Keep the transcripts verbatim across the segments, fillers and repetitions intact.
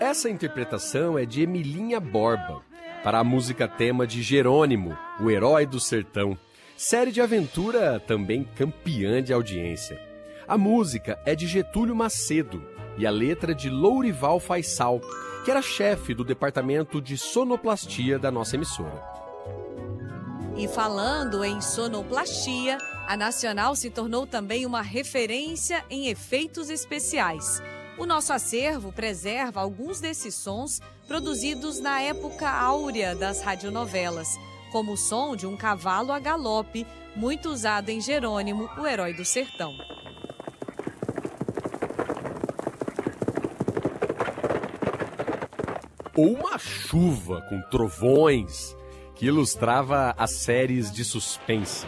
Essa interpretação é de Emilinha Borba, para a música tema de Jerônimo, o Herói do Sertão, série de aventura também campeã de audiência. A música é de Getúlio Macedo e a letra de Lourival Faisal, que era chefe do departamento de sonoplastia da nossa emissora. E falando em sonoplastia, a Nacional se tornou também uma referência em efeitos especiais. O nosso acervo preserva alguns desses sons produzidos na época áurea das radionovelas, como o som de um cavalo a galope, muito usado em Jerônimo, o Herói do Sertão. Ou uma chuva com trovões, que ilustrava as séries de suspense.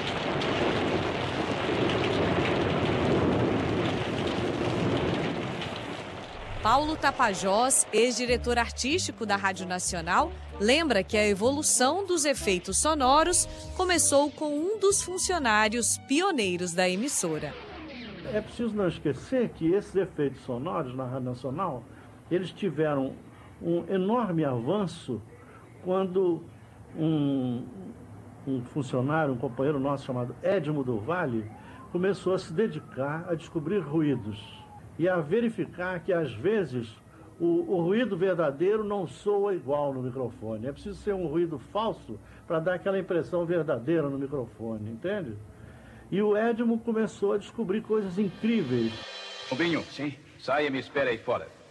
Paulo Tapajós, ex-diretor artístico da Rádio Nacional, lembra que a evolução dos efeitos sonoros começou com um dos funcionários pioneiros da emissora. É preciso não esquecer que esses efeitos sonoros na Rádio Nacional, eles tiveram um enorme avanço quando um, um funcionário, um companheiro nosso chamado Edmo do Vale, começou a se dedicar a descobrir ruídos e a verificar que, às vezes, o, o ruído verdadeiro não soa igual no microfone. É preciso ser um ruído falso para dar aquela impressão verdadeira no microfone, entende? E o Edmo começou a descobrir coisas incríveis. Rubinho, sim? Saia e me espere aí fora.